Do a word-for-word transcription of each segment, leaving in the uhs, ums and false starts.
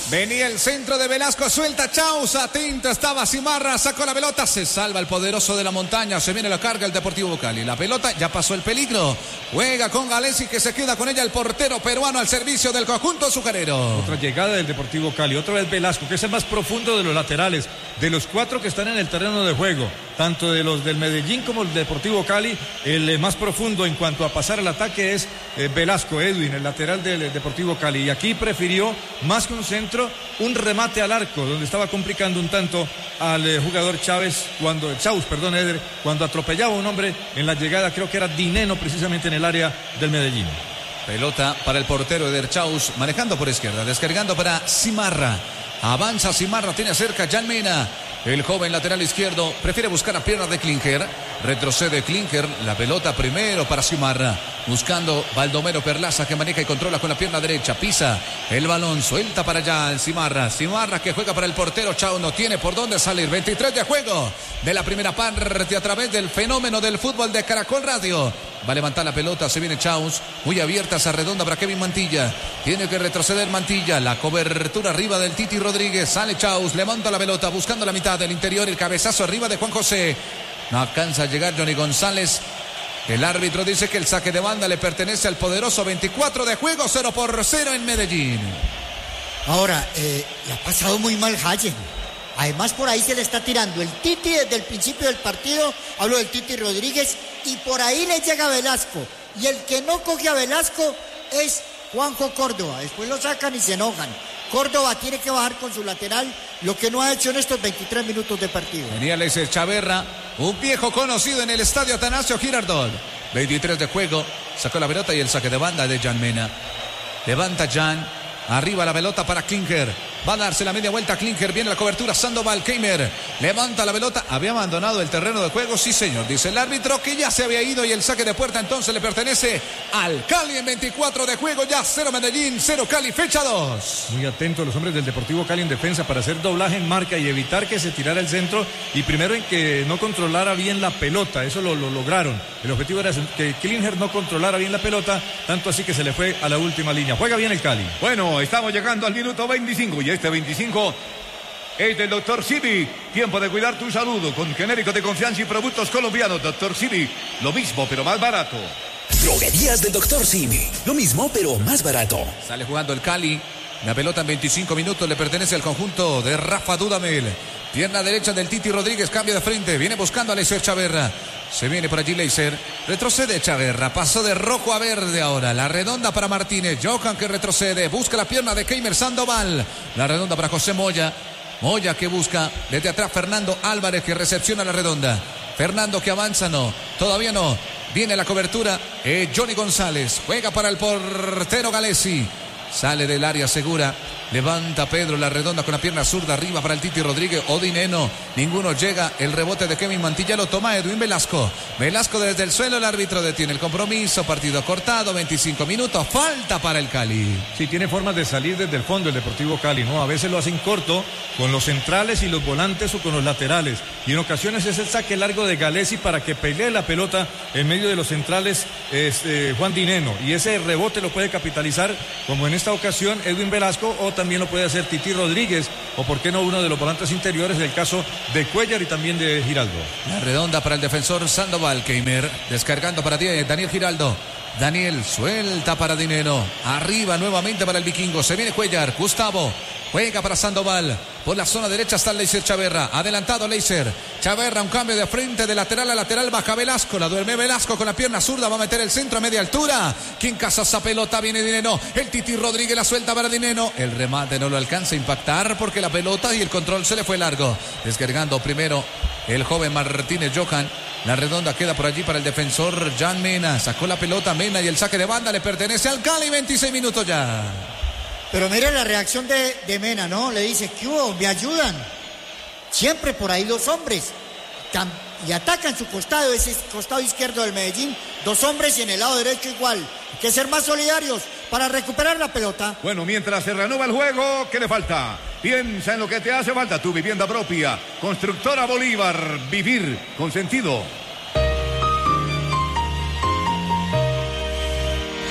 Venía el centro de Velasco, suelta Chaus, atento estaba Cimarra, sacó la pelota, se salva el poderoso de la montaña, se viene la carga el Deportivo Cali. La pelota ya pasó el peligro, juega con Galesi que se queda con ella el portero peruano al servicio del conjunto azucarero. Otra llegada del Deportivo Cali, otra vez Velasco, que es el más profundo de los laterales, de los cuatro que están en el terreno de juego, tanto de los del Medellín como el Deportivo Cali, el más profundo en cuanto a pasar al ataque es eh, Velasco, Edwin, el lateral del Deportivo Cali, y aquí prefirió más que un centro, un remate al arco, donde estaba complicando un tanto al eh, jugador Chávez, cuando, Chaus, perdón, Eder, cuando atropellaba a un hombre en la llegada, creo que era Dineno, precisamente en el área del Medellín. Pelota para el portero Eder Chaus, manejando por izquierda, descargando para Cimarra. Avanza Cimarra, tiene cerca Jan Mena. El joven lateral izquierdo prefiere buscar a piernas de Klinger. Retrocede Klinger, la pelota primero para Cimarra. Buscando Baldomero Perlaza que maneja y controla con la pierna derecha. Pisa el balón, suelta para allá Cimarra. Cimarra que juega para el portero. Chao, no tiene por dónde salir. veintitrés de juego de la primera parte a través del fenómeno del fútbol de Caracol Radio. Va a levantar la pelota, se viene Chaus. Muy abierta, esa redonda para Kevin Mantilla. Tiene que retroceder Mantilla. La cobertura arriba del Titi Rodríguez. Sale Chaus, levanta la pelota buscando la mitad del interior. El cabezazo arriba de Juan José. No alcanza a llegar Johnny González. El árbitro dice que el saque de banda le pertenece al poderoso. veinticuatro de juego, cero por cero en Medellín. Ahora, eh, le ha pasado muy mal Hayen. Además, por ahí se le está tirando el Titi desde el principio del partido. Hablo del Titi Rodríguez. Y por ahí le llega Velasco. Y el que no coge a Velasco es Juanjo Córdoba. Después lo sacan y se enojan. Córdoba tiene que bajar con su lateral, lo que no ha hecho en estos veintitrés minutos de partido. Venía Leiser Chaverra, un viejo conocido en el estadio Atanasio Girardot. veintitrés de juego, sacó la pelota y el saque de banda de Jan Mena. Levanta Jan, arriba la pelota para Klinger. Va a darse la media vuelta a Klinger, viene la cobertura Sandoval, Keimer. Levanta la pelota, había abandonado el terreno de juego, sí señor, dice el árbitro que ya se había ido y el saque de puerta entonces le pertenece al Cali en veinticuatro de juego, ya cero Medellín, cero Cali, fecha dos. Muy atentos los hombres del Deportivo Cali en defensa para hacer doblaje en marca y evitar que se tirara el centro y primero en que no controlara bien la pelota, eso lo, lo lograron. El objetivo era que Klinger no controlara bien la pelota, tanto así que se le fue a la última línea. Juega bien el Cali. Bueno, estamos llegando al minuto veinticinco y este veinticinco es del doctor Simi. Tiempo de cuidar tu salud con genéricos de confianza y productos colombianos. doctor Simi, lo mismo pero más barato. Droguerías del doctor Simi, lo mismo pero más barato. Sale jugando el Cali. La pelota en veinticinco minutos le pertenece al conjunto de Rafa Dudamel. Pierna derecha del Titi Rodríguez, cambia de frente, viene buscando a Leiser Chaverra. Se viene por allí Leiser, retrocede Chaverra, pasó de rojo a verde ahora. La redonda para Martínez, Johan que retrocede, busca la pierna de Keimer Sandoval. La redonda para José Moya. Moya que busca desde atrás Fernando Álvarez que recepciona la redonda. Fernando que avanza, no, todavía no. Viene la cobertura, eh, Johnny González, juega para el portero Galesi. Sale del área segura. Levanta Pedro la redonda con la pierna zurda arriba para el Titi Rodríguez. Odineno. Ninguno llega. El rebote de Kevin Mantilla lo toma Edwin Velasco. Velasco desde el suelo. El árbitro detiene el compromiso. Partido cortado. veinticinco minutos. Falta para el Cali. Sí, tiene formas de salir desde el fondo el Deportivo Cali, ¿no? A veces lo hacen corto con los centrales y los volantes o con los laterales. Y en ocasiones es el saque largo de Galesi para que pelee la pelota en medio de los centrales es, eh, Juan Dineno. Y ese rebote lo puede capitalizar, como en esta ocasión, Edwin Velasco, o también lo puede hacer Titi Rodríguez, o por qué no uno de los volantes interiores, del caso de Cuellar y también de Giraldo. La redonda para el defensor Sandoval, Keimer, descargando para Daniel Giraldo. Daniel suelta para Dineno, arriba nuevamente para el vikingo, se viene Cuellar, Gustavo. Juega para Sandoval. Por la zona derecha está Leiser Chaverra. Adelantado Leiser. Chaverra, un cambio de frente de lateral a lateral. Baja Velasco. La duerme Velasco con la pierna zurda. Va a meter el centro a media altura. ¿Quién caza esa pelota? Viene Dineno. El Titi Rodríguez la suelta para Dineno. El remate no lo alcanza a impactar porque la pelota y el control se le fue largo. Descargando primero el joven Martínez Johan. La redonda queda por allí para el defensor Jan Mena. Sacó la pelota Mena y el saque de banda le pertenece al Cali. veintiséis minutos ya. Pero mire la reacción de, de Mena, ¿no? Le dice, ¿qué hubo? ¿Me ayudan? Siempre por ahí dos hombres. Tam, y atacan su costado, ese costado izquierdo del Medellín. Dos hombres y en el lado derecho igual. Hay que ser más solidarios para recuperar la pelota. Bueno, mientras se reanuda el juego, ¿qué le falta? Piensa en lo que te hace falta, tu vivienda propia. Constructora Bolívar, vivir con sentido.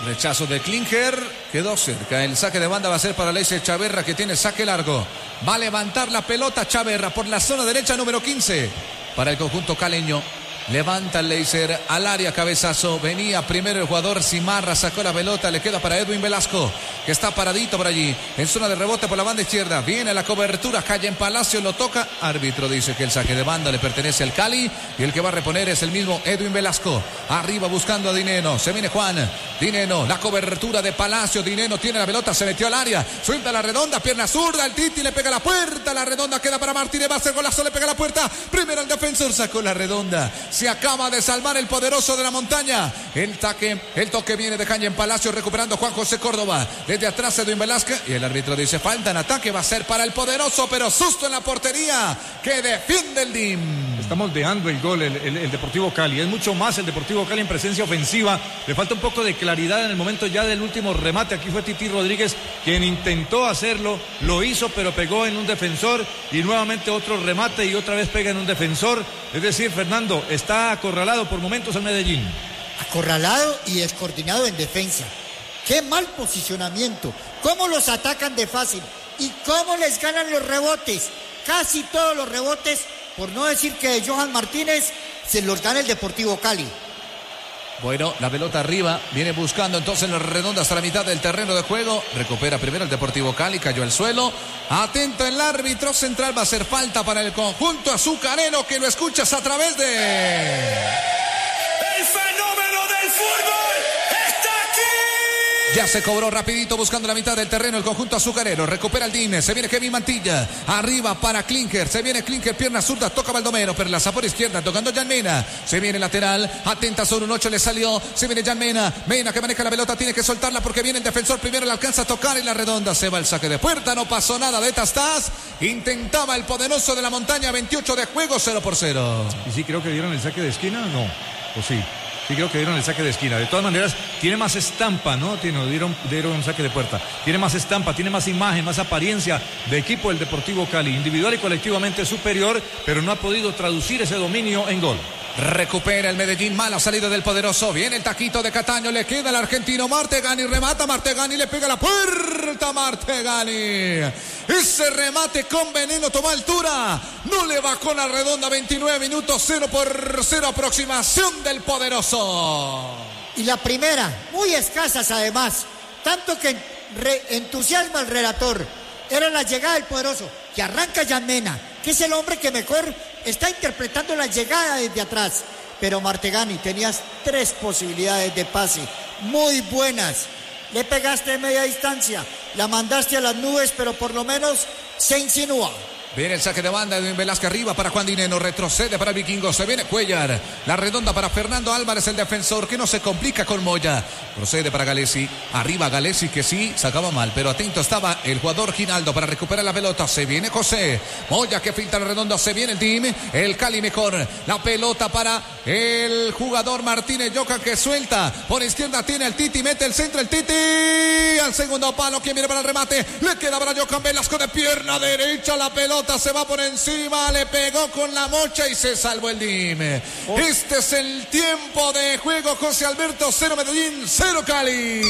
Rechazo de Klinger, quedó cerca. El saque de banda va a ser para Leiser Chaverra, que tiene saque largo. Va a levantar la pelota Chaverra por la zona derecha número quince para el conjunto caleño. Levanta el Leiser al área, cabezazo. Venía primero el jugador Simarra, sacó la pelota, le queda para Edwin Velasco, que está paradito por allí, en zona de rebote por la banda izquierda. Viene la cobertura, calle en Palacio, lo toca. Árbitro dice que el saque de banda le pertenece al Cali y el que va a reponer es el mismo Edwin Velasco. Arriba buscando a Dineno, se viene Juan. Dineno, la cobertura de Palacio. Dineno tiene la pelota, se metió al área, suelta la redonda, pierna zurda, el Titi le pega la puerta, la redonda queda para Martínez, va a hacer golazo, le pega la puerta. Primero el defensor, sacó la redonda. Se acaba de salvar el poderoso de la montaña. El taque, el toque viene de calle en Palacio, recuperando Juan José Córdoba. Desde atrás Edwin Velázquez y el árbitro dice falta en ataque, va a ser para el poderoso, pero susto en la portería que defiende el D I M. Estamos dejando el gol el, el, el Deportivo Cali. Es mucho más el Deportivo Cali en presencia ofensiva. Le falta un poco de claridad en el momento ya del último remate. Aquí fue Titi Rodríguez quien intentó hacerlo, lo hizo, pero pegó en un defensor y nuevamente otro remate y otra vez pega en un defensor. Es decir, Fernando, está acorralado por momentos el Medellín. Acorralado y descoordinado en defensa. Qué mal posicionamiento. Cómo los atacan de fácil y cómo les ganan los rebotes. Casi todos los rebotes, por no decir que Johan Martínez, se los gana el Deportivo Cali. Bueno, la pelota arriba, viene buscando entonces la redonda hasta la mitad del terreno de juego. Recupera primero el Deportivo Cali, cayó al suelo. Atento el árbitro central, va a hacer falta para el conjunto azucarero, que lo escuchas a través de... ¡El fenómeno del fútbol está aquí! Ya se cobró rapidito buscando la mitad del terreno el conjunto azucarero. Recupera el D I M, se viene Kevin Mantilla. Arriba para Klinger, se viene Klinger, pierna zurda, toca Baldomero, pero la por izquierda, tocando Jan Mena. Se viene lateral, atenta sobre un ocho, le salió. Se viene Jan Mena, Mena que maneja la pelota, tiene que soltarla porque viene el defensor. Primero le alcanza a tocar y la redonda se va el saque de puerta. No pasó nada de Tastás. Intentaba el poderoso de la montaña, veintiocho de juego, cero por cero. ¿Y sí creo que dieron el saque de esquina? No, o sí. Sí, creo que dieron el saque de esquina. De todas maneras, tiene más estampa, ¿no? Tiene, dieron, dieron un saque de puerta. Tiene más estampa, tiene más imagen, más apariencia de equipo el Deportivo Cali. Individual y colectivamente superior, pero no ha podido traducir ese dominio en gol. Recupera el Medellín, mala salida del poderoso. Viene el taquito de Cataño, le queda el argentino Martegani, remata Martegani, le pega la puerta Martegani. Ese remate con veneno toma altura, no le bajó la redonda. Veintinueve minutos, cero por cero, aproximación del poderoso. Y la primera, muy escasas además, tanto que re- entusiasma al relator. Era la llegada del poderoso, que arranca Jan Mena, que es el hombre que mejor está interpretando la llegada desde atrás. Pero Martegani, tenías tres posibilidades de pase, muy buenas. Le pegaste de media distancia, la mandaste a las nubes, pero por lo menos se insinúa. Viene el saque de banda, Edwin Velázquez arriba para Juan Dineno, retrocede para el Vikingo, se viene Cuellar, la redonda para Fernando Álvarez, el defensor, que no se complica con Moya, procede para Galesi, arriba Galesi, que sí, sacaba mal, pero atento estaba el jugador Ginaldo para recuperar la pelota. Se viene José, Moya que filtra la redonda, se viene el team, el Cali mejor, la pelota para el jugador Martínez Johan, que suelta, por izquierda tiene el Titi, mete el centro el Titi, al segundo palo, quien viene para el remate, le queda para Johan Velasco de pierna derecha, la pelota se va por encima, le pegó con la mocha y se salvó el D I M. Oh. Este es el tiempo de juego, José Alberto, cero Medellín, cero Cali.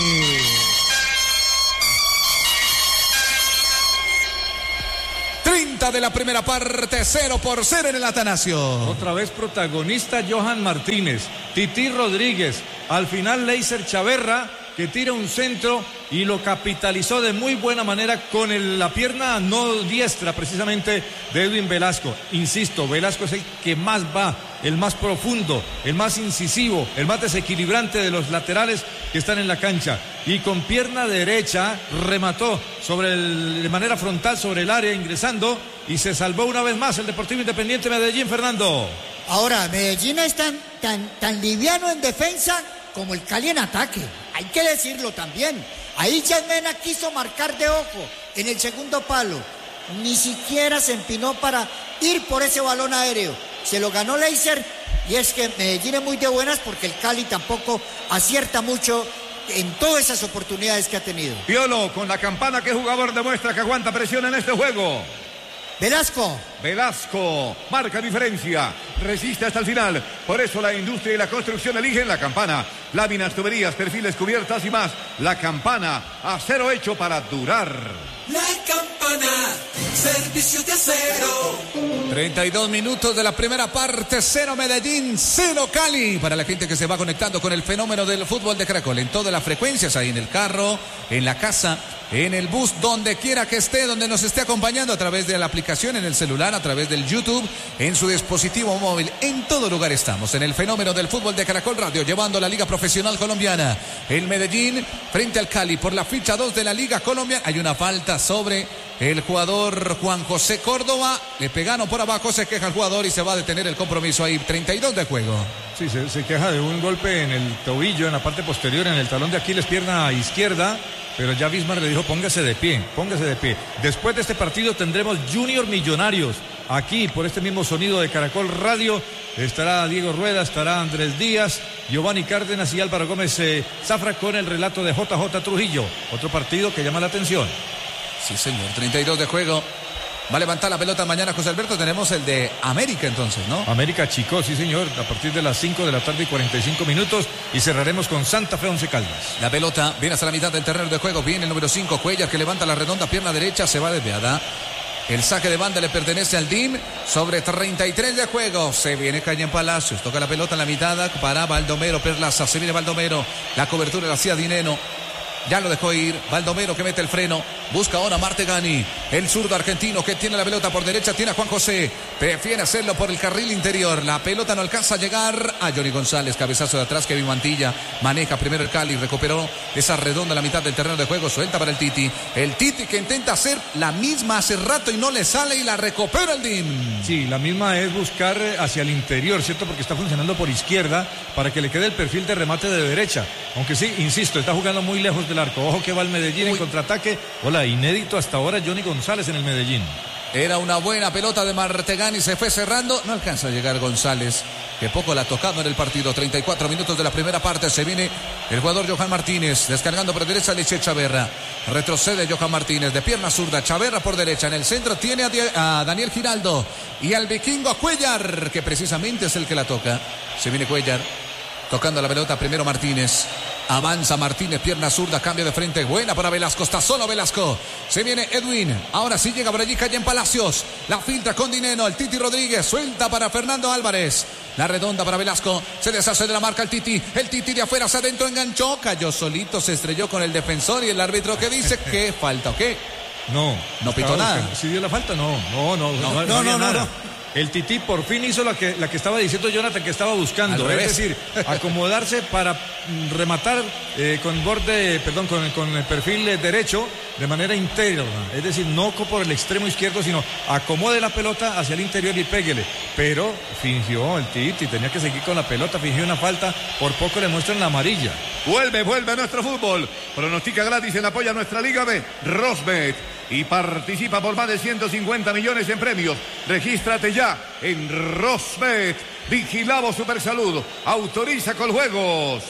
treinta de la primera parte, cero por cero en el Atanasio. Otra vez protagonista Johan Martínez, Titi Rodríguez, al final Leiser Chaverra, que tira un centro y lo capitalizó de muy buena manera con el, la pierna no diestra precisamente de Edwin Velasco. Insisto, Velasco es el que más va, el más profundo, el más incisivo, el más desequilibrante de los laterales que están en la cancha. Y con pierna derecha remató sobre el, de manera frontal sobre el área, ingresando, y se salvó una vez más el Deportivo Independiente Medellín, Fernando. Ahora, Medellín es tan, tan, tan liviano en defensa como el Cali en ataque. Hay que decirlo también. Ahí Jan Mena quiso marcar de ojo en el segundo palo. Ni siquiera se empinó para ir por ese balón aéreo. Se lo ganó Leiser. Y es que Medellín es muy de buenas porque el Cali tampoco acierta mucho en todas esas oportunidades que ha tenido. Piolo, con la campana, ¿qué jugador demuestra que aguanta presión en este juego? Velasco. Velasco marca diferencia. resiste hasta el final. Por eso la industria y la construcción eligen La Campana. Láminas, tuberías, perfiles, cubiertas y más. La Campana, acero hecho para durar. La Campana, servicio de acero. treinta y dos minutos de la primera parte, cero Medellín, cero Cali. Para la gente que se va conectando con el fenómeno del fútbol de Caracol, en todas las frecuencias, ahí en el carro, en la casa, en el bus, donde quiera que esté, donde nos esté acompañando a través de la aplicación, en el celular, a través del YouTube, en su dispositivo móvil. En todo lugar estamos, en el fenómeno del fútbol de Caracol Radio, llevando la Liga Profesional Colombiana. El Medellín frente al Cali por la ficha dos de la Liga Colombiana. Hay una falta sobre el jugador Juan José Córdoba. Le pegaron por abajo, se queja el jugador y se va a detener el compromiso ahí. treinta y dos de juego. Sí, se, se queja de un golpe en el tobillo, en la parte posterior, en el talón de Aquiles, pierna izquierda. Pero ya Bismar le dijo, póngase de pie, póngase de pie. Después de este partido tendremos Junior Millonarios. Aquí, por este mismo sonido de Caracol Radio, estará Diego Rueda, estará Andrés Díaz, Giovanni Cárdenas y Álvaro Gómez eh, Zafra con el relato de J J Trujillo. Otro partido que llama la atención. Sí, señor, treinta y dos de juego. Va a levantar la pelota mañana, José Alberto. Tenemos el de América entonces, ¿no? América Chico, sí señor, a partir de las cinco de la tarde y cuarenta y cinco minutos. Y cerraremos con Santa Fe Once Caldas. La pelota viene hasta la mitad del terreno de juego. Viene el número cinco, Cuellar, que levanta la redonda pierna derecha, se va desviada. El saque de banda le pertenece al D I M. Sobre treinta y tres de juego. Se viene Calle en Palacios. Toca la pelota en la mitad para Baldomero Perlaza. Se viene Baldomero. La cobertura la hacía Dineno. Ya lo dejó ir. Baldomero que mete el freno. Busca ahora Martegani. El zurdo argentino que tiene la pelota por derecha. Tiene a Juan José. Prefiere hacerlo por el carril interior. La pelota no alcanza a llegar a Johnny González. Cabezazo de atrás. Kevin Mantilla. Maneja primero el Cali. Recuperó esa redonda en la mitad del terreno de juego. Suelta para el Titi. El Titi que intenta hacer la misma hace rato y no le sale y la recupera el D I M. Sí, la misma es buscar hacia el interior, ¿cierto? Porque está funcionando por izquierda para que le quede el perfil de remate de derecha. Aunque sí, insisto, está jugando muy lejos del arco. Ojo que va el Medellín. Uy. En contraataque. Hola, inédito hasta ahora Johnny González en el Medellín. Era una buena pelota de Martegani, se fue cerrando, no alcanza a llegar González, que poco la ha tocado en el partido. treinta y cuatro minutos de la primera parte, se viene el jugador Johan Martínez, descargando por derecha Liche Chaverra, retrocede Johan Martínez, de pierna zurda, Chaverra por derecha, en el centro tiene a, a Daniel Giraldo y al vikingo Cuellar, que precisamente es el que la toca. Se viene Cuellar, tocando la pelota primero Martínez. Avanza Martínez, pierna zurda, cambio de frente, buena para Velasco, está solo Velasco. Se viene Edwin, ahora sí llega por allí Calle en Palacios. La filtra con Dineno, el Titi Rodríguez, suelta para Fernando Álvarez. La redonda para Velasco, se deshace de la marca el Titi. El Titi de afuera hacia adentro enganchó, cayó solito, se estrelló con el defensor y el árbitro que dice que falta, ¿o qué? No. No pitó nada. ¿Sí dio la falta? No, no, no, no, no, no, no, no, no. El Tití por fin hizo la que, la que estaba diciendo Jonathan que estaba buscando, es decir, acomodarse para rematar eh, con borde, perdón, con, con el perfil derecho de manera interna, es decir, no por el extremo izquierdo, sino acomode la pelota hacia el interior y péguele, pero fingió el Titi, tenía que seguir con la pelota, fingió una falta, por poco le muestran la amarilla. Vuelve, vuelve a nuestro fútbol, pronostica gratis en apoyo a nuestra Liga B, Rosbet, y participa por más de ciento cincuenta millones en premios. Regístrate ya en Rosbet. Vigilado Supersalud. Autoriza con juegos.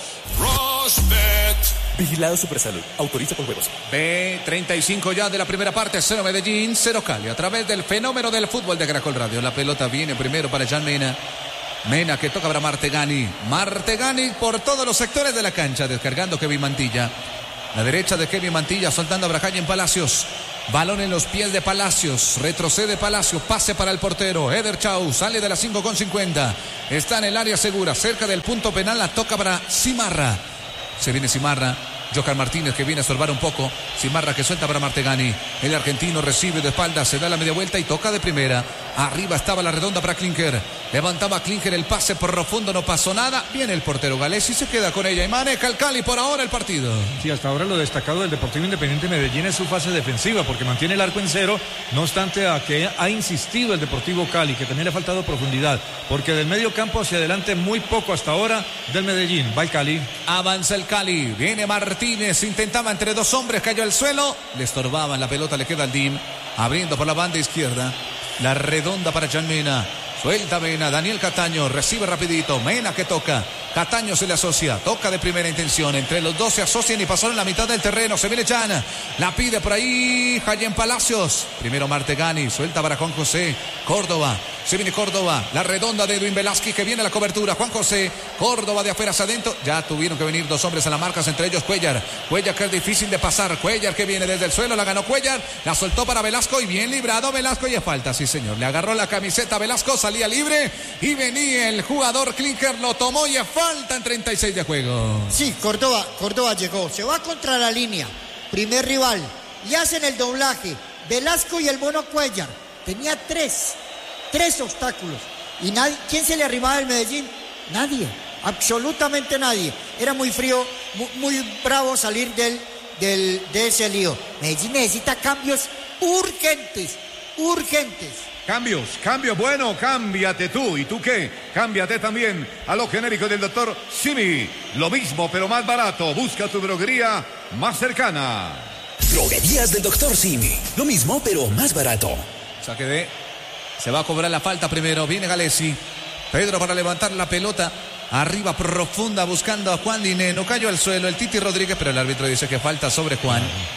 Rosbet. Vigilado Supersalud. Autoriza con juegos. B treinta y cinco ya de la primera parte. Cero Medellín, cero Cali. A través del fenómeno del fútbol de Caracol Radio. La pelota viene primero para Jan Mena. Mena que toca para Martegani. Martegani por todos los sectores de la cancha. Descargando Kevin Mantilla. La derecha de Kevin Mantilla soltando a Brajaña en Palacios. Balón en los pies de Palacios. Retrocede Palacios. Pase para el portero. Eder Chau sale de las cinco con cincuenta. Está en el área segura. Cerca del punto penal. La toca para Cimarra. Se viene Cimarra. Johan Martínez que viene a estorbar un poco. Cimarra que suelta para Martegani. El argentino recibe de espalda. Se da la media vuelta y toca de primera. Arriba estaba la redonda para Klinker. Levantaba Klinker el pase profundo. No pasó nada. Viene el portero galés y se queda con ella. Y maneja el Cali por ahora el partido. Sí, hasta ahora lo destacado del Deportivo Independiente Medellín es su fase defensiva. Porque mantiene el arco en cero. No obstante a que ha insistido el Deportivo Cali. Que también le ha faltado profundidad. Porque del medio campo hacia adelante muy poco hasta ahora del Medellín. Va el Cali. Avanza el Cali. Viene Martínez. Intentaba entre dos hombres. Cayó al suelo. Le estorbaban. La pelota le queda al D I M. Abriendo por la banda izquierda. La redonda para Jan Mena. Suelta Mena, Daniel Cataño, recibe rapidito, Mena que toca, Cataño se le asocia, toca de primera intención, entre los dos se asocian y pasaron la mitad del terreno, se viene Jan, la pide por ahí Jayen Palacios, primero Martegani, suelta para Juan José, Córdoba, Se viene Córdoba, la redonda de Edwin Velázquez, que viene a la cobertura. Juan José, Córdoba de afuera hacia adentro. Ya tuvieron que venir dos hombres a la marca, entre ellos Cuellar. Cuellar, que es difícil de pasar. Cuellar, que viene desde el suelo, la ganó Cuellar. La soltó para Velasco y bien librado Velasco. Y es falta, sí señor. Le agarró la camiseta a Velasco, salía libre y venía el jugador Klinker, lo tomó y es falta en treinta y seis de juego. Sí, Córdoba, Córdoba llegó. Se va contra la línea. Primer rival. Y hacen el doblaje. Velasco y el Mono Cuellar. Tenía tres. Tres obstáculos. ¿Y nadie, quién se le arrimaba al Medellín? Nadie, absolutamente nadie. Era muy frío, muy, muy bravo salir del, del, de ese lío. Medellín necesita cambios urgentes, urgentes. Cambios, cambios, bueno, cámbiate tú. ¿Y tú qué? Cámbiate también a lo genérico del doctor Simi. Lo mismo, pero más barato. Busca tu droguería más cercana. Droguerías del doctor Simi. Lo mismo, pero más barato. Saque de... Se va a cobrar la falta primero. Viene Galesi. Pedro para levantar la pelota. Arriba profunda buscando a Juan Dineno. Cayó al suelo el Titi Rodríguez, pero el árbitro dice que falta sobre Juan.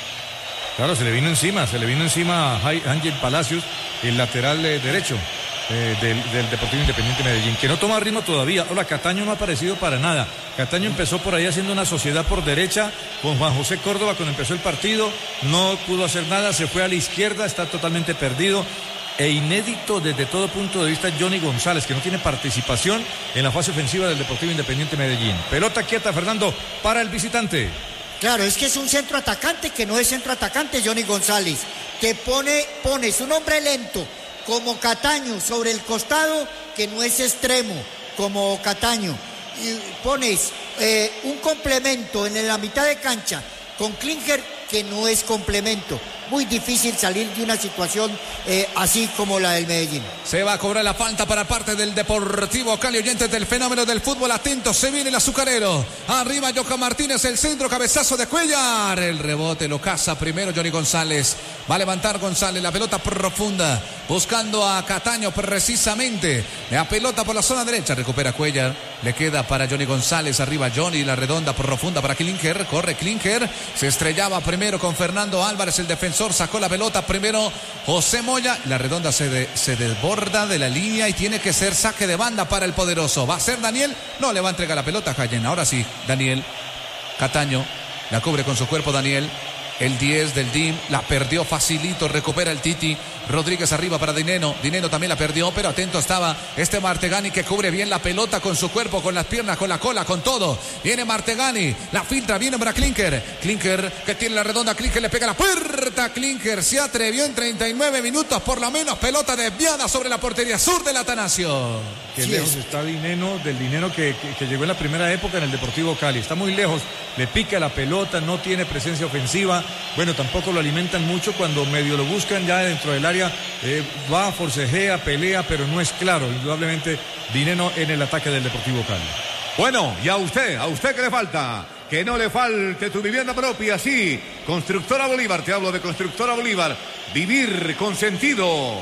Claro, se le vino encima. Se le vino encima a Ángel Palacios, el lateral eh, derecho eh, del, del Deportivo Independiente Medellín, que no toma ritmo todavía. Ahora, Cataño no ha aparecido para nada. Cataño empezó por ahí haciendo una sociedad por derecha con Juan José Córdoba cuando empezó el partido. No pudo hacer nada. Se fue a la izquierda. Está totalmente perdido. E inédito desde todo punto de vista Johnny González, que no tiene participación en la fase ofensiva del Deportivo Independiente Medellín. Pelota quieta, Fernando, para el visitante. Claro, es que es un centro atacante que no es centro atacante, Johnny González. Que pone, pones un hombre lento como Cataño sobre el costado, que no es extremo como Cataño. Y pones eh, un complemento en la mitad de cancha con Klinker, que no es complemento. Muy difícil salir de una situación eh, así como la del Medellín. Se va a cobrar la falta para parte del Deportivo Cali. Oyentes del fenómeno del fútbol, atentos, se viene el azucarero. Arriba Johan Martínez, el centro, cabezazo de Cuellar. El rebote lo caza primero Johnny González. Va a levantar González, la pelota profunda, buscando a Cataño precisamente. La pelota por la zona derecha, recupera Cuellar. Le queda para Johnny González, arriba Johnny, la redonda profunda para Klinker. Corre Klinker, se estrellaba primero con Fernando Álvarez, el defensor. Sacó la pelota primero José Moya. La redonda se, de, se desborda de la línea y tiene que ser saque de banda para el poderoso. Va a ser Daniel. No le va a entregar la pelota a Jayen. Ahora sí, Daniel. Cataño la cubre con su cuerpo Daniel. El diez del D I M la perdió facilito, recupera el Titi Rodríguez arriba para Dineno. Dineno también la perdió, pero atento estaba este Martegani, que cubre bien la pelota con su cuerpo, con las piernas, con la cola, con todo. Viene Martegani, la filtra, viene para Klinker. Klinker que tiene la redonda, Klinker le pega la puerta. Klinker se atrevió en treinta y nueve minutos por lo menos, pelota desviada sobre la portería sur del Atanasio. Qué Sí lejos es. está Dineno, del Dineno que, que, que llegó en la primera época en el Deportivo Cali. Está muy lejos, le pica la pelota, no tiene presencia ofensiva. Bueno, tampoco lo alimentan mucho cuando medio lo buscan ya dentro del área. Eh, va, forcejea, pelea, pero no es claro. Indudablemente, Dineno en el ataque del Deportivo Cali. Bueno, y a usted, a usted que le falta, que no le falte tu vivienda propia, sí. Constructora Bolívar, te hablo de Constructora Bolívar. Vivir con sentido.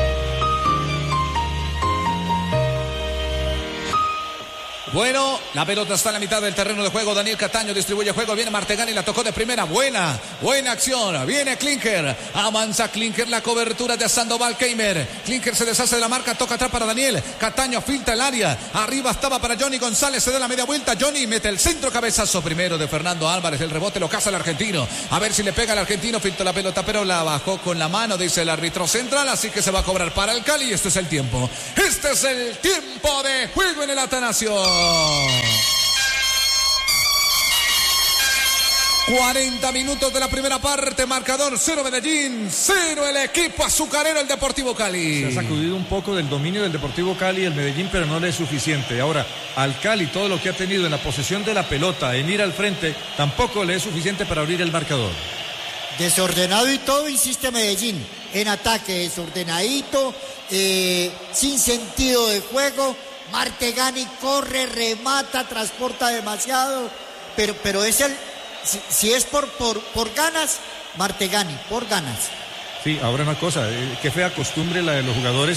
Bueno, la pelota está en la mitad del terreno de juego. Daniel Cataño distribuye juego. Viene Martegani, la tocó de primera. Buena, buena acción. Viene Klinker. Avanza Klinker, la cobertura de Sandoval Keimer. Klinker se deshace de la marca, toca atrás para Daniel. Cataño filtra el área. Arriba estaba para Johnny González. Se da la media vuelta. Johnny mete el centro, cabezazo primero de Fernando Álvarez. El rebote lo caza el argentino. A ver si le pega al argentino. Filtró la pelota, pero la bajó con la mano, dice el árbitro central. Así que se va a cobrar para el Cali. Y este es el tiempo. Este es el tiempo de juego en el Atanasio. cuarenta minutos de la primera parte, marcador cero Medellín, cero el equipo azucarero, el Deportivo Cali. Se ha sacudido un poco del dominio del Deportivo Cali y el Medellín, pero no le es suficiente. Ahora, al Cali, todo lo que ha tenido en la posesión de la pelota, en ir al frente, tampoco le es suficiente para abrir el marcador. Desordenado y todo, insiste Medellín. En ataque, desordenadito, eh, sin sentido de juego. Martegani corre, remata, transporta demasiado, pero, pero es el, si, si es por, por, por ganas, Martegani, por ganas. Sí, ahora una cosa, eh, qué fea costumbre la de los jugadores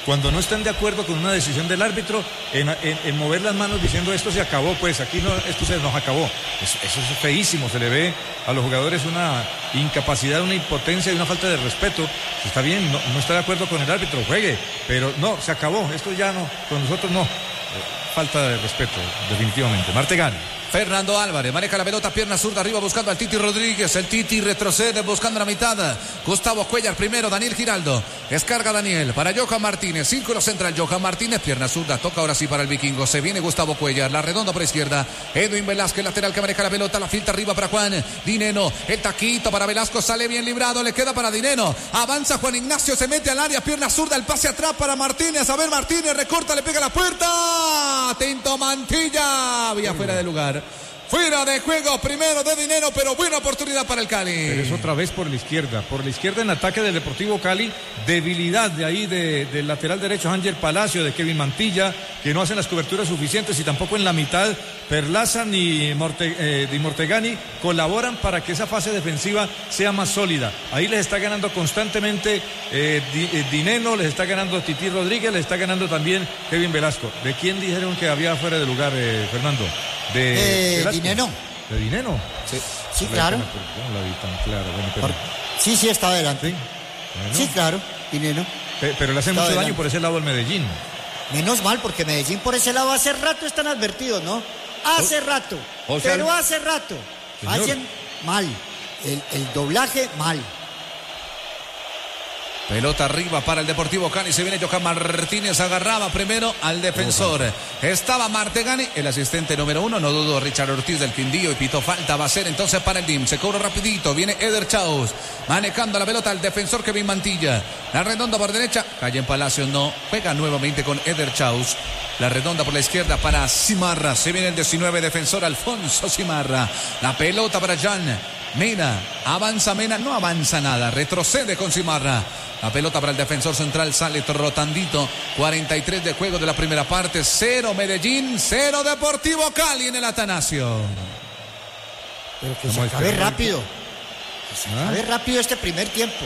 cuando no están de acuerdo con una decisión del árbitro, en, en, en mover las manos diciendo esto se acabó, pues aquí no, esto se nos acabó. Eso, eso es feísimo, se le ve a los jugadores una incapacidad, una impotencia y una falta de respeto. Está bien, no, no está de acuerdo con el árbitro, juegue, pero no, se acabó, esto ya no, con nosotros no. Falta de respeto, definitivamente. Martegani. Fernando Álvarez maneja la pelota, pierna zurda arriba buscando al Titi Rodríguez. El Titi retrocede buscando la mitad. Gustavo Cuellar primero, Daniel Giraldo. Descarga Daniel para Johan Martínez. Círculo central, Johan Martínez, pierna zurda. Toca ahora sí para el vikingo. Se viene Gustavo Cuellar, la redonda por izquierda. Edwin Velázquez, lateral que maneja la pelota. La filtra arriba para Juan Dineno. El taquito para Velasco, sale bien librado. Le queda para Dineno. Avanza Juan Ignacio, se mete al área, pierna zurda. El pase atrás para Martínez. A ver, Martínez recorta, le pega a la puerta. Atento Mantilla. Vía fuera de lugar. Fuera de juego, primero de Dinero, pero buena oportunidad para el Cali. Pero es otra vez por la izquierda, por la izquierda en ataque del Deportivo Cali, debilidad de ahí de, del lateral derecho Ángel Palacio, de Kevin Mantilla, que no hacen las coberturas suficientes y tampoco en la mitad Perlaza ni Morte, eh, Di Mortegani colaboran para que esa fase defensiva sea más sólida. Ahí les está ganando constantemente eh, Di, eh, Dineno, les está ganando Titi Rodríguez, les está ganando también Kevin Velasco. ¿De quién dijeron que había fuera de lugar, eh, Fernando? De eh, Dineno. ¿De Dineno? Sí, sí, claro. No la vi tan clara. Bueno, pero... por... Sí, sí, está adelante. Sí, bueno. Sí, claro, Dineno. Pe pero le hace está mucho adelante. daño por ese lado al Medellín. Menos mal, porque Medellín por ese lado hace rato están advertidos, ¿no? Hace rato. o sea, pero hace rato. Señor. Hacen mal. El, el doblaje mal. Pelota arriba para el Deportivo Cali. Se viene Johan Martínez. Agarraba primero al defensor. Estaba Martegani, el asistente número uno. No dudo Richard Ortiz del Quindío. Y pitó falta. Va a ser entonces para el D I M. Se cobra rapidito. Viene Eder Chaus. Manejando la pelota al defensor Kevin Mantilla. La redonda por derecha. Calle en Palacio no. Juega nuevamente con Eder Chaus. La redonda por la izquierda para Cimarra. Se viene el diecinueve defensor Alfonso Cimarra. La pelota para Jan Mena. Avanza Mena. No avanza nada. Retrocede con Cimarra. La pelota para el defensor central, sale trotandito. cuarenta y tres de juego de la primera parte. Cero Medellín, cero Deportivo Cali en el Atanasio. Pero que se acabe rápido. Que se acabe rápido este primer tiempo.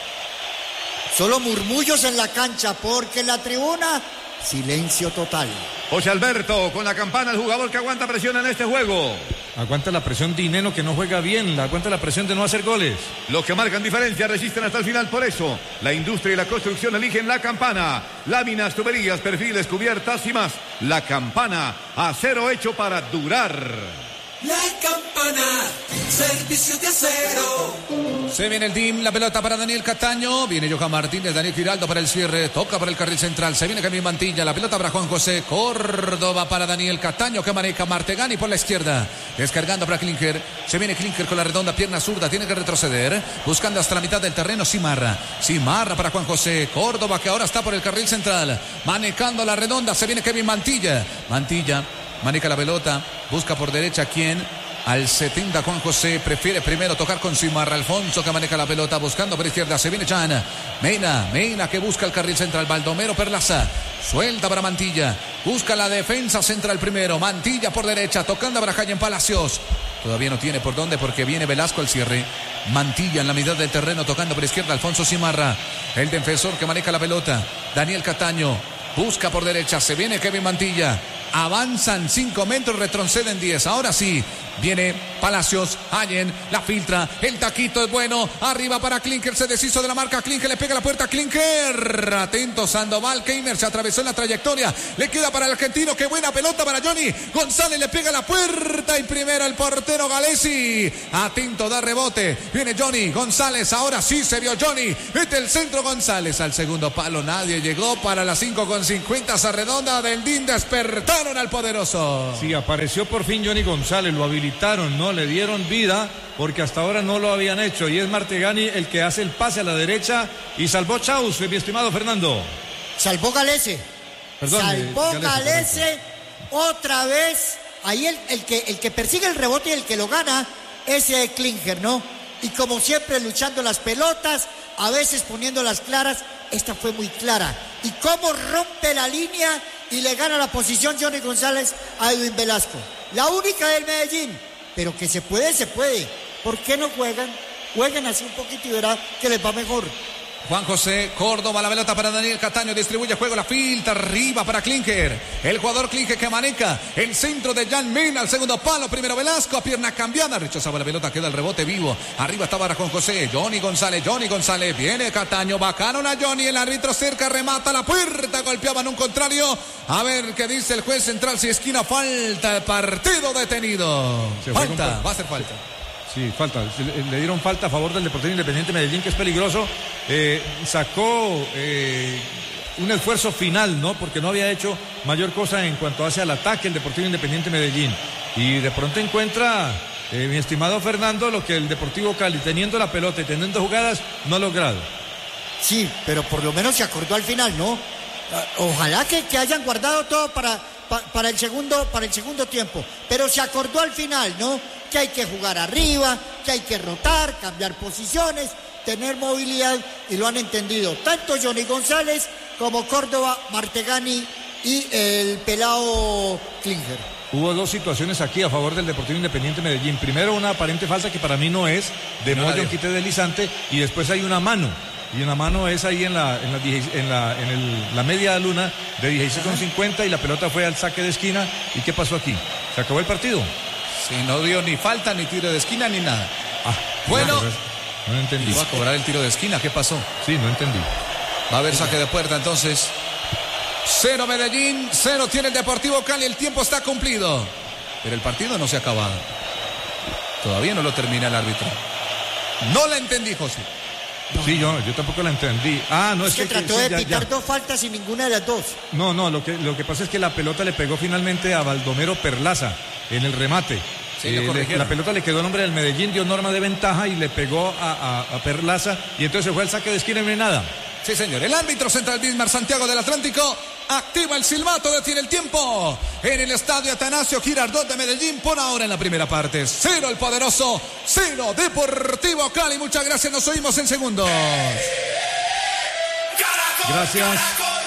Solo murmullos en la cancha, porque en la tribuna, silencio total. José Alberto, con la campana, el jugador que aguanta presión en este juego. Aguanta la presión Dineno, que no juega bien. Aguanta la presión de no hacer goles. Los que marcan diferencia resisten hasta el final. Por eso, la industria y la construcción eligen la campana. Láminas, tuberías, perfiles, cubiertas y más. La campana, acero hecho para durar. La campana, servicio de acero. Se viene el D I M, la pelota para Daniel Cataño. Viene Johan Martínez, Daniel Giraldo para el cierre. Toca para el carril central. Se viene Kevin Mantilla. La pelota para Juan José Córdoba para Daniel Cataño, que maneja Martegani por la izquierda. Descargando para Klinker. Se viene Klinker con la redonda, pierna zurda. Tiene que retroceder. Buscando hasta la mitad del terreno Cimarra. Cimarra para Juan José Córdoba, que ahora está por el carril central. Manejando la redonda. Se viene Kevin Mantilla. Mantilla maneja la pelota. Busca por derecha quién. Al setenta Juan José prefiere primero tocar con Cimarra. Alfonso que maneja la pelota buscando por izquierda. Se viene Chan. Mena, Mena que busca el carril central. Baldomero Perlaza. Suelta para Mantilla. Busca la defensa central primero. Mantilla por derecha. Tocando para Jayen Palacios. Todavía no tiene por dónde porque viene Velasco al cierre. Mantilla en la mitad del terreno tocando por izquierda. Alfonso Cimarra. El defensor que maneja la pelota. Daniel Cataño. Busca por derecha. Se viene Kevin Mantilla. Avanzan cinco metros, retroceden diez. Ahora sí, viene Palacios, Allen, la filtra, el taquito es bueno. Arriba para Klinker, se deshizo de la marca. Klinker le pega la puerta a Klinker. Atento Sandoval, Keimer se atravesó en la trayectoria. Le queda para el argentino, qué buena pelota para Johnny. González le pega la puerta y primero el portero Galesi. Atento, da rebote. Viene Johnny González, ahora sí se vio Johnny. Mete el centro González al segundo palo. Nadie llegó para las cinco con cincuenta. Esa redonda del D I M despertó al poderoso. Sí, apareció por fin Johnny González, lo habilitaron, no le dieron vida porque hasta ahora no lo habían hecho y es Martegani el que hace el pase a la derecha y salvó Chaus, mi estimado Fernando. Salvó Galese. Perdón, salvó eh, Galese otra vez. Ahí el, el, que, el que persigue el rebote y el que lo gana es eh, Klinker, ¿no? Y como siempre luchando las pelotas, a veces poniéndolas claras. Esta fue muy clara. Y cómo rompe la línea y le gana la posición Johnny González a Edwin Velasco. La única del Medellín. Pero que se puede, se puede. ¿Por qué no juegan? Jueguen así un poquito y verá que les va mejor. Juan José Córdoba, la pelota para Daniel Cataño, distribuye juego, la filtra arriba para Klinger, el jugador Klinger que maneja el centro de Jan Mena, al segundo palo, primero Velasco, a pierna cambiada, rechazaba la pelota, queda el rebote vivo, arriba estaba para Juan José, Johnny González, Johnny González, viene Cataño, bajaron a Johnny, el árbitro cerca, remata la puerta, golpeaban un contrario, a ver qué dice el juez central, si esquina, falta, el partido detenido, falta, va a ser falta. Sí, falta. Le, le dieron falta a favor del Deportivo Independiente Medellín, que es peligroso. Eh, sacó eh, un esfuerzo final, ¿no? Porque no había hecho mayor cosa en cuanto hace al ataque el Deportivo Independiente Medellín. Y de pronto encuentra, eh, mi estimado Fernando, lo que el Deportivo Cali, teniendo la pelota y teniendo jugadas, no ha logrado. Sí, pero por lo menos se acordó al final, ¿no? Ojalá que, que hayan guardado todo para, para, para, el segundo, para el segundo tiempo. Pero se acordó al final, ¿no? Que hay que jugar arriba, que hay que rotar, cambiar posiciones, tener movilidad, y lo han entendido tanto Johnny González como Córdoba, Martegani y el pelado Klinger. Hubo dos situaciones aquí a favor del Deportivo Independiente Medellín. Primero, una aparente falta que para mí no es, de no Moyo, quite deslizante, y después hay una mano. Y una mano es ahí en la, en la, en la, en el, la media luna de dieciséis con cincuenta, y la pelota fue al saque de esquina. ¿Y qué pasó aquí? ¿Se acabó el partido? Sí, no dio ni falta, ni tiro de esquina, ni nada. Ah, bueno. No, no entendí. Va a cobrar el tiro de esquina, ¿qué pasó? Sí, no entendí. Va a haber saque de puerta entonces. Cero Medellín, cero tiene el Deportivo Cali, el tiempo está cumplido. Pero el partido no se ha acabado. Todavía no lo termina el árbitro. No la entendí, José. No. Sí, yo, yo tampoco la entendí. Ah, no, es, es que, que trató que, de sí, pitar ya, ya. dos faltas y ninguna de las dos. No, no, lo que, lo que pasa es que la pelota le pegó finalmente a Baldomero Perlaza en el remate. Sí, eh, le, la pelota le quedó a nombre del Medellín, dio norma de ventaja y le pegó a, a, a Perlaza, y entonces fue el saque de esquina y no hay nada. Sí, señor. El árbitro central Bismar Santiago del Atlántico activa el silbato, detiene el tiempo en el estadio Atanasio Girardot de Medellín. Por ahora en la primera parte, cero el poderoso, cero Deportivo Cali. Muchas gracias, nos oímos en segundos. Gracias.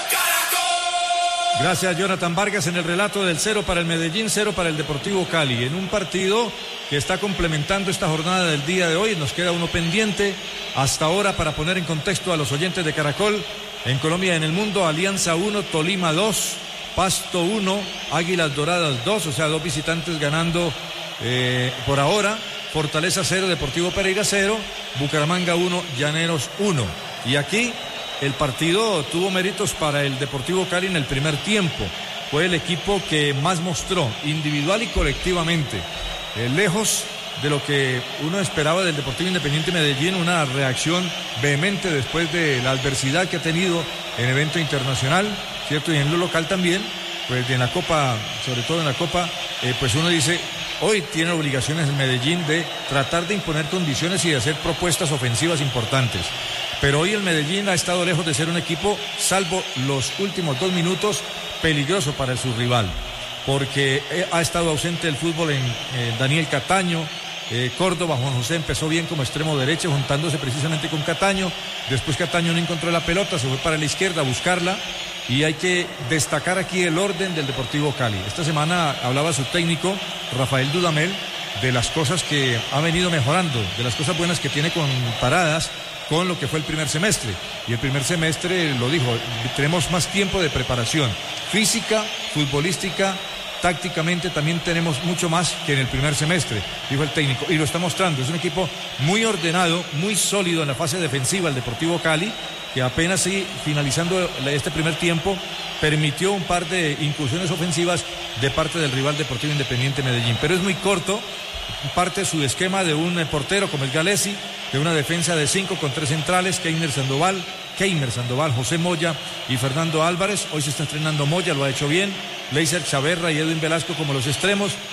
Gracias, Jonathan Vargas, en el relato del cero para el Medellín, cero para el Deportivo Cali. En un partido que está complementando esta jornada del día de hoy, nos queda uno pendiente hasta ahora para poner en contexto a los oyentes de Caracol. En Colombia y en el mundo, Alianza uno, Tolima dos, Pasto uno, Águilas Doradas dos, o sea, dos visitantes ganando eh, por ahora. Fortaleza cero, Deportivo Pereira cero, Bucaramanga uno, Llaneros uno. Y aquí el partido tuvo méritos para el Deportivo Cali en el primer tiempo. Fue el equipo que más mostró, individual y colectivamente. Eh, lejos de lo que uno esperaba del Deportivo Independiente Medellín, una reacción vehemente después de la adversidad que ha tenido en evento internacional, ¿cierto? Y en lo local también, pues en la Copa, sobre todo en la Copa, eh, pues uno dice, hoy tiene obligaciones el Medellín de tratar de imponer condiciones y de hacer propuestas ofensivas importantes. Pero hoy el Medellín ha estado lejos de ser un equipo, salvo los últimos dos minutos, peligroso para su rival, porque ha estado ausente el fútbol en eh, Daniel Cataño, eh, Córdoba. Juan José empezó bien como extremo derecho, juntándose precisamente con Cataño. Después Cataño no encontró la pelota, se fue para la izquierda a buscarla, y hay que destacar aquí el orden del Deportivo Cali. Esta semana hablaba su técnico, Rafael Dudamel, de las cosas que ha venido mejorando, de las cosas buenas que tiene comparadas con lo que fue el primer semestre. Y el primer semestre, lo dijo, tenemos más tiempo de preparación física, futbolística, tácticamente también tenemos mucho más que en el primer semestre, dijo el técnico, y lo está mostrando. Es un equipo muy ordenado, muy sólido en la fase defensiva, el Deportivo Cali, que apenas sí, finalizando este primer tiempo, permitió un par de incursiones ofensivas de parte del rival Deportivo Independiente Medellín, pero es muy corto, parte de su esquema de un portero como es Galesi, de una defensa de cinco con tres centrales, Keiner Sandoval, Keiner Sandoval, José Moya y Fernando Álvarez. Hoy se está estrenando Moya, lo ha hecho bien. Leiser Chaverra y Edwin Velasco como los extremos,